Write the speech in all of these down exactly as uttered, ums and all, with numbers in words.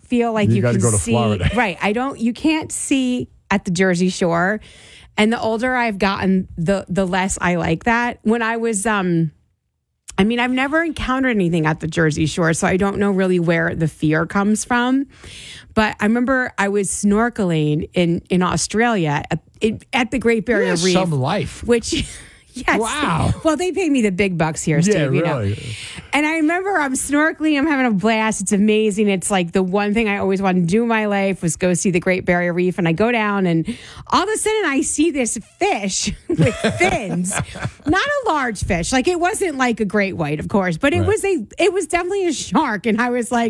feel like You you, gotta can go to see. Florida. Right. I don't. You can't see at the Jersey Shore, and the older I've gotten, the the less I like that. When I was, um, I mean, I've never encountered anything at the Jersey Shore, so I don't know really where the fear comes from. But I remember I was snorkeling in in Australia at, in, at the Great Barrier Yeah, Reef, some life. which. Yes. Wow. Well, they pay me the big bucks here, Steve. Yeah, You know. really. And I remember I'm snorkeling. I'm having a blast. It's amazing. It's like the one thing I always wanted to do in my life was go see the Great Barrier Reef. And I go down, and all of a sudden I see this fish with fins. Not a large fish. Like it wasn't like a great white, of course, but it Right. was a. It was definitely a shark. And I was like.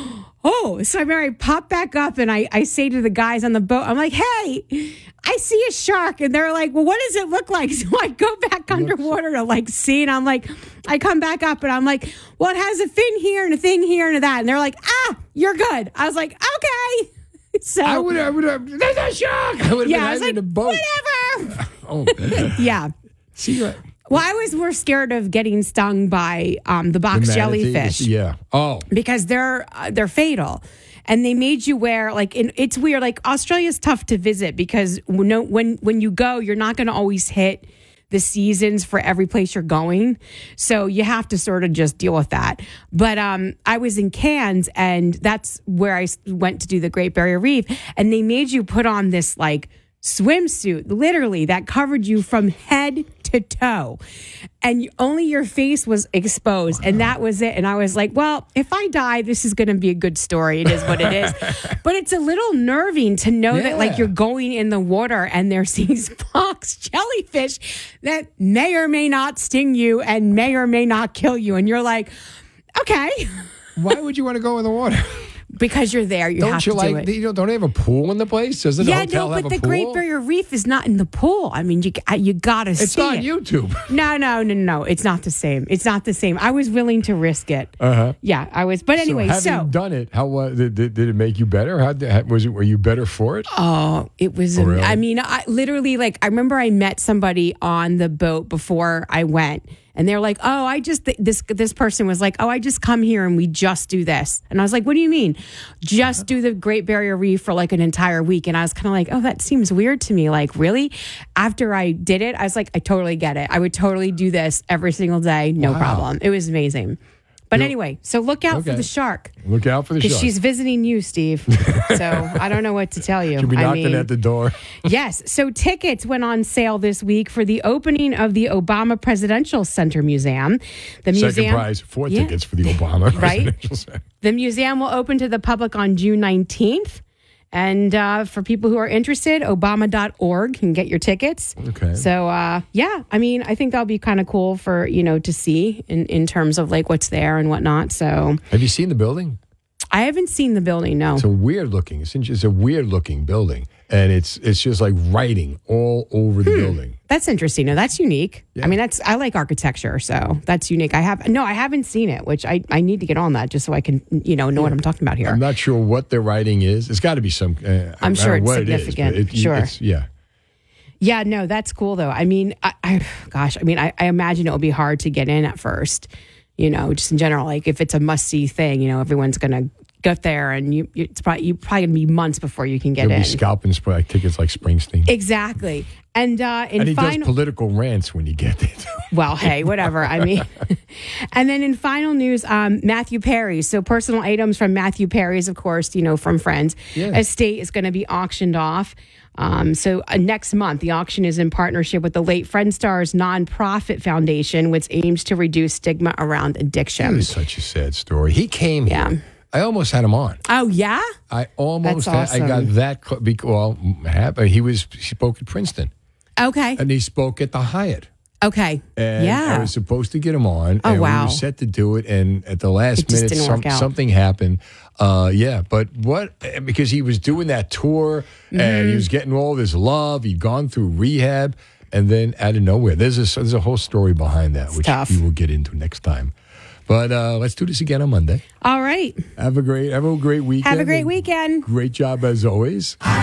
Oh, so I remember I pop back up and I, I say to the guys on the boat, I'm like, hey, I see a shark. And they're like, well, what does it look like? So I go back underwater to like see. And I'm like, I come back up and I'm like, well, it has a fin here and a thing here and that. And they're like, ah, you're good. I was like, okay. So I would have, would have, there's a shark. I would have yeah, been I was in like, the boat. whatever. Oh, Yeah. see what? Well, I was more scared of getting stung by um, the box The manatee, jellyfish. Yeah. Oh. Because they're uh, they're fatal, and they made you wear like in, it's weird. Like Australia's tough to visit because when no, when when you go, you're not going to always hit the seasons for every place you're going, so you have to sort of just deal with that. But um, I was in Cairns, and that's where I went to do the Great Barrier Reef, and they made you put on this like swimsuit, literally that covered you from head to toe, and you, only your face was exposed, and that was it. And I was like, well, if I die, this is going to be a good story. It is what it is. But it's a little nerving to know Yeah. that like you're going in the water and there's these box jellyfish that may or may not sting you and may or may not kill you, and you're like, okay. Why would you want to go in the water? Because you're there, you Don't have you to like? do it. You know, don't they have a pool in the place? Doesn't the Yeah, hotel no, have but a the pool? Great Barrier Reef is not in the pool. I mean, you you gotta It's see on it. YouTube. No, no, no, no. It's not the same. It's not the same. I was willing to risk it. Uh huh. Yeah, I was. But anyway, so so, having done it, how uh, did, did did it make you better? How did, how, was it? Were you better for it? oh, it was. Oh, am- really? I mean, I literally like. I remember I met somebody on the boat before I went, and they're like, "Oh, I just th- this this person was like, oh, I just come here and we just do this." And I was like, "What do you mean, just do the Great Barrier Reef for like an entire week?" And I was kind of like, "Oh, that seems weird to me. Like, really?" After I did it, I was like, "I totally get it. I would totally do this every single day, no Wow. problem." It was amazing. But You- anyway, so look out for Okay. the shark. Look out for the Because shark. she's visiting you, Steve. So I don't know what to tell you. She'll be I knocking mean, at the door. yes. So tickets went on sale this week for the opening of the Obama Presidential Center Museum. The Second museum, prize, four Yeah. tickets for the Obama Right? Presidential Center. The museum will open to the public on June nineteenth. And uh, for people who are interested, obama dot org can get your tickets. Okay. So, uh, yeah, I mean, I think that'll be kind of cool for, you know, to see in, in terms of like what's there and whatnot. So Have you seen the building? I haven't seen the building, no. It's a weird looking. It's, it's a weird looking building, and it's it's just like writing all over the building. That's interesting. No, that's unique. Yeah. I mean, that's I like architecture, so that's unique. I have no, I haven't seen it, which I, I need to get on that just so I can you know know what I'm talking about here. I'm not sure what the writing is. It's got to be some. Uh, I I'm don't sure know it's what it is, significant. but it- Sure. it's- yeah. Yeah, no, that's cool though. I mean, I, I gosh, I mean, I, I imagine it will be hard to get in at first. You know, just in general, like if it's a must see thing, you know, everyone's gonna get there, and you you- it's probably you probably gonna be months before you can get There'll in. be scalping spray like tickets like Springsteen. Exactly. And uh, in and he final, does political rants when you get there. too. well, hey, whatever. I mean, and then in final news, um, Matthew Perry. So personal items from Matthew Perry's, of course, you know, from Friends. Yeah. Estate is going to be auctioned off. Um, so uh, next month, the auction is in partnership with the late Friend Stars nonprofit foundation, which aims to reduce stigma around It addiction. was such a sad story. He came Yeah. here. I almost had him on. Oh, yeah? I almost That's had, I got awesome. that. cl- bec- Well, hap- he was he spoke at Princeton, Okay. and he spoke at the Hyatt. Okay. And yeah. I was supposed to get him on. Oh, and wow. we were set to do it. And at the last It just minute, didn't some, work out. something happened. Uh, yeah. But what, because he was doing that tour Mm-hmm. and he was getting all this love. He'd gone through rehab. And then out of nowhere, there's a, there's a whole story behind that, which tough. we will get into next time. But uh, let's do this again on Monday. All right. Have a great, have a great weekend. Have a great and weekend. Great job as always.